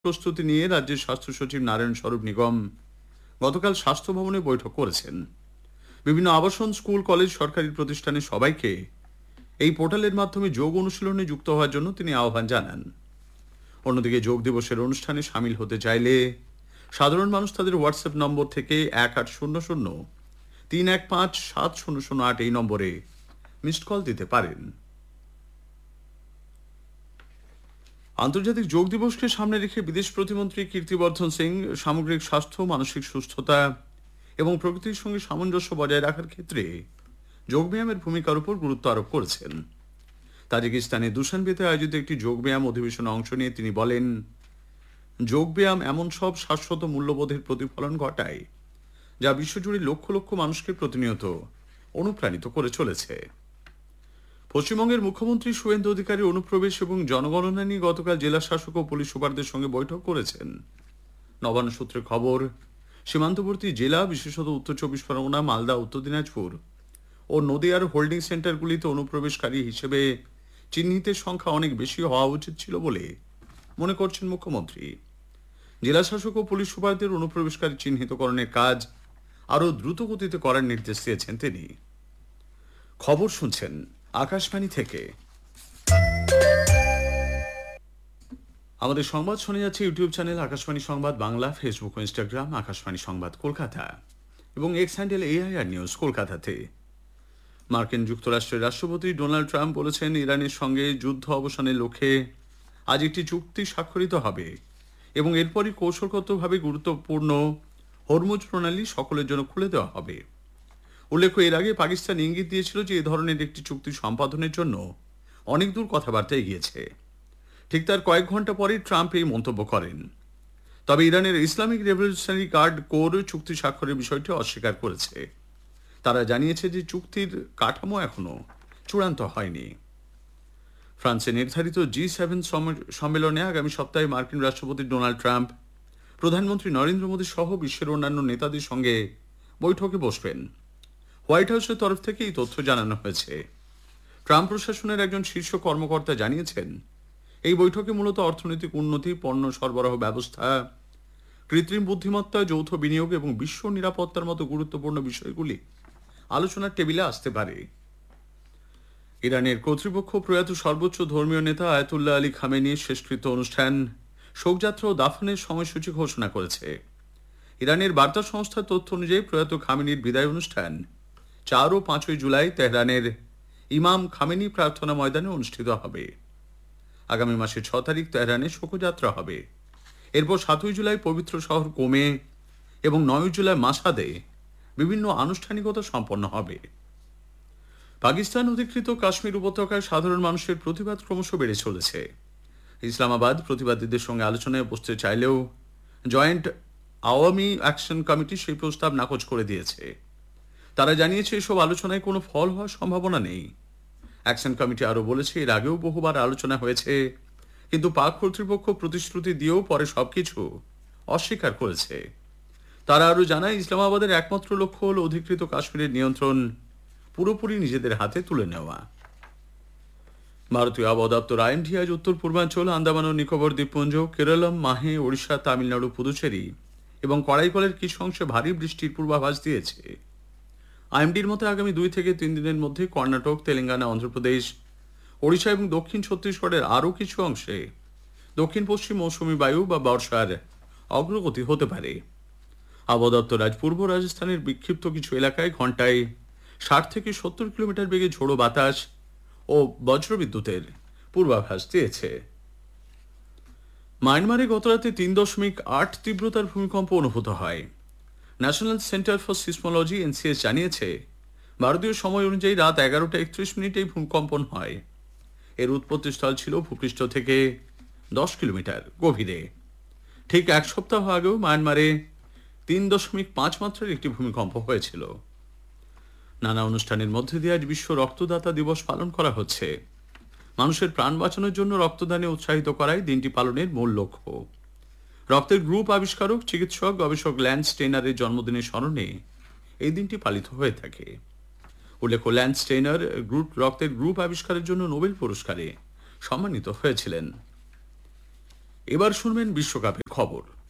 প্রস্তুতি নিয়ে রাজ্যের স্বাস্থ্য সচিব নারায়ণ স্বরূপ নিগম গতকাল স্বাস্থ্য ভবনে বৈঠক করেছেন। বিভিন্ন আবাসন, স্কুল, কলেজ, সরকারি প্রতিষ্ঠানের সবাইকে এই পোর্টালের মাধ্যমে যোগ অনুশীলনে যুক্ত হওয়ার জন্য তিনি আহ্বান জানান। অন্যদিকে যোগ দিবসের অনুষ্ঠানে সামিল হতে চাইলে সাধারণ মানুষ তাদের হোয়াটসঅ্যাপ নম্বর থেকে 1800-315-7008 এই নম্বরে মিসড কল দিতে পারেন। আন্তর্জাতিক যোগ দিবসকে সামনে রেখে বিদেশ প্রতিমন্ত্রী কীর্তিবর্ধন সিং সামগ্রিক স্বাস্থ্য, মানসিক সুস্থতা এবং প্রকৃতির সঙ্গে সামঞ্জস্য বজায় রাখার ক্ষেত্রে যোগব্যায়ামের ভূমিকার উপর গুরুত্ব আরোপ করেছেন। তাজিকিস্তানের দুশানবেতে আয়োজিত একটি যোগব্যায়াম অধিবেশনে অংশ নিয়ে তিনি বলেন, যোগব্যায়াম এমন সব শাশ্বত মূল্যবোধের প্রতিফলন ঘটায় যা বিশ্বজুড়ে লক্ষ লক্ষ মানুষকে প্রতিনিয়ত অনুপ্রাণিত করে চলেছে। পশ্চিমবঙ্গের মুখ্যমন্ত্রী শুভেন্দু অধিকারী অনুপ্রবেশ এবং জনগণনা নিয়ে গতকাল জেলা শাসক ও পুলিশ সুপারদের সঙ্গে বৈঠক করেছেন। নবান্ন সূত্রে খবর, সীমান্তবর্তী জেলা, বিশেষত উত্তর 24 পরগনা, মালদা, উত্তর দিনাজপুর ও নদিয়ার হোল্ডিং সেন্টারগুলিতে অনুপ্রবেশকারী হিসেবে চিহ্নিতের সংখ্যা অনেক বেশি হওয়া উচিত ছিল বলে মনে করছেন মুখ্যমন্ত্রী। জেলা শাসক ও পুলিশ সুপারদের অনুপ্রবেশকারী চিহ্নিতকরণের কাজ আরও দ্রুত গতিতে করার নির্দেশ দিয়েছেন তিনি। খবর শুনছেন আকাশবাণী থেকে। আমাদের সংবাদ শোনা যাচ্ছে ইউটিউব চ্যানেল আকাশবাণী সংবাদ বাংলা, ফেসবুক ও ইনস্টাগ্রাম আকাশবাণী সংবাদ কলকাতা এবং এক্স হ্যান্ডেল AIR নিউজ কলকাতাতে। মার্কিন যুক্তরাষ্ট্রের রাষ্ট্রপতি ডোনাল্ড ট্রাম্প বলেছেন, ইরানের সঙ্গে যুদ্ধ অবসানের লক্ষ্যে আজ একটি চুক্তি স্বাক্ষরিত হবে এবং এরপরই কৌশলগতভাবে গুরুত্বপূর্ণ হরমুজ প্রণালী সকলের জন্য খুলে দেওয়া হবে। উল্লেখ্য, এর আগে পাকিস্তান ইঙ্গিত দিয়েছিল যে এ ধরনের একটি চুক্তি সম্পাদনের জন্য অনেক দূর কথাবার্তা এগিয়েছে। ঠিক তার কয়েক ঘন্টা পরেই ট্রাম্প এই মন্তব্য করেন। তবে ইরানের ইসলামিক রেভলিউশনারি গার্ড কোর চুক্তি স্বাক্ষরের বিষয়টি অস্বীকার করেছে। তারা জানিয়েছে যে চুক্তির কাঠামো এখনো চূড়ান্ত হয়নি। ফ্রান্সে নির্ধারিত G7 সম্মেলনে আগামী সপ্তাহে মার্কিন রাষ্ট্রপতি ডোনাল্ড ট্রাম্প প্রধানমন্ত্রী নরেন্দ্র মোদী সহ বিশ্বের অন্যান্য নেতাদের সঙ্গে বৈঠকে বসবেন। হোয়াইট হাউসের তরফ থেকে এই তথ্য জানানো হয়েছে। ট্রাম্প প্রশাসনের একজন শীর্ষ কর্মকর্তা জানিয়েছেন, এই বৈঠকে মূলত অর্থনৈতিক উন্নতি, পণ্য সরবরাহ ব্যবস্থা, কৃত্রিম বুদ্ধিমত্তা, যৌথ বিনিয়োগ এবং বিশ্ব নিরাপত্তার মতো গুরুত্বপূর্ণ বিষয়গুলি আলোচনার টেবিলে আসতে পারে। ইরানের কর্তৃপক্ষ প্রয়াত সর্বোচ্চ ধর্মীয় নেতা আয়াতুল্লাহ আলী খামেনির শেষকৃত্য অনুষ্ঠান, শোকযাত্রা ও দাফনের সময়সূচি ঘোষণা করেছে। ইরানের বার্তা সংস্থার তথ্য অনুযায়ী প্রয়াত খামেনির বিদায় অনুষ্ঠান 4 ও 5 জুলাই তেহরানের ইমাম খামেনি প্রার্থনা ময়দানে অনুষ্ঠিত হবে। আগামী মাসের 6 তারিখ তেহরানে শোকযাত্রা হবে। এরপর 7 জুলাই পবিত্র শহর কোমে এবং 9 জুলাই মাসাদে বিভিন্ন আনুষ্ঠানিকতা সম্পন্ন হবে। পাকিস্তান অধিকৃত কাশ্মীর উপত্যকায় সাধারণ মানুষের প্রতিবাদ ক্রমশ বেড়ে চলেছে। ইসলামাবাদ প্রতিবাদীদের সঙ্গে আলোচনায় বসতে চাইলেও জয়েন্ট আওয়ামী অ্যাকশন কমিটি সেই প্রস্তাব নাকচ করে দিয়েছে। তারা জানিয়েছে, এসব আলোচনায় কোনো ফল হওয়ার সম্ভাবনা নেই। অ্যাকশন কমিটি আরও বলেছে, এর আগেও বহুবার আলোচনা হয়েছে, কিন্তু পাক কর্তৃপক্ষ প্রতিশ্রুতি দিয়েও পরে সবকিছু অস্বীকার করেছে। তারা আরও জানায়, ইসলামাবাদের একমাত্র লক্ষ্য হল অধিকৃত কাশ্মীরের নিয়ন্ত্রণ পুরোপুরি নিজেদের হাতে তুলে নেওয়া। ভারতীয় আবহাওয়া দপ্তর IMD আজ উত্তর পূর্বাঞ্চল, আন্দামান ও নিকোবর দ্বীপপুঞ্জ, কেরলম, মাহে, ওড়িশা, তামিলনাড়ু, পুদুচেরি এবং করাইকলের কিছু অংশে ভারী বৃষ্টির পূর্বাভাস দিয়েছে। IMDর মতে আগামী 2 থেকে 3 দিনের মধ্যে কর্ণাটক, তেলেঙ্গানা, অন্ধ্রপ্রদেশ, ওড়িশা এবং দক্ষিণ ছত্তিশগড়ের আরও কিছু অংশে দক্ষিণ পশ্চিম মৌসুমী বায়ু বা বর্ষার অগ্রগতি হতে পারে। আবহাওয়া দপ্তর আজ পূর্ব রাজস্থানের বিক্ষিপ্ত কিছু এলাকায় ঘন্টায় 60 থেকে 70 কিলোমিটার বেগে ঝোড়ো বাতাস ও বজ্রবিদ্যুতের পূর্বাভাস দিয়েছে। মায়ানমারে গতরাতে 3.8 তীব্রতার ভূমিকম্প অনুভূত হয়। National centre for seismology NCS জানিয়েছে, ভারতীয় সময় অনুযায়ী রাত 11:31 এই ভূমিকম্পন হয়। এর উৎপত্তিস্থল ছিল ভূপৃষ্ঠ থেকে 10 কিলোমিটার গভীরে। ঠিক এক সপ্তাহ আগেও মায়ানমারে 3.5 মাত্রার একটি ভূমিকম্প হয়েছিল। নানা অনুষ্ঠানের মধ্যে দিয়ে আজ বিশ্ব রক্তদাতা দিবস পালন করা হচ্ছে। মানুষের প্রাণ বাঁচানোর জন্য রক্তদানে উৎসাহিত করাই দিনটি পালনের মূল লক্ষ্য। রক্তের গ্রুপ আবিষ্কারক, চিকিৎসক, গবেষক ল্যান্স স্টেইনারের জন্মদিনের স্মরণে এই দিনটি পালিত হয়ে থাকে। উল্লেখ্য, ল্যান্স স্টেইনার রক্তের গ্রুপ আবিষ্কারের জন্য নোবেল পুরস্কারে সম্মানিত হয়েছিলেন। এবার শুনবেন বিশ্বকাপের খবর।